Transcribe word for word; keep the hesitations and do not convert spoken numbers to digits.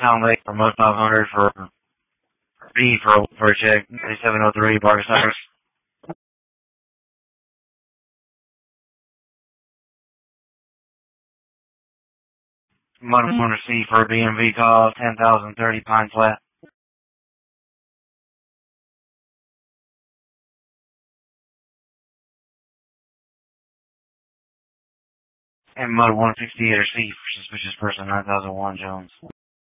Sound Lake for Mud five hundred for B for, for a check. seven oh three, Barker Cyrus. Mud one receive for a B M V call, ten thousand thirty Pine Flat. And Mud one sixty-eight receive for suspicious person, nine thousand one Jones.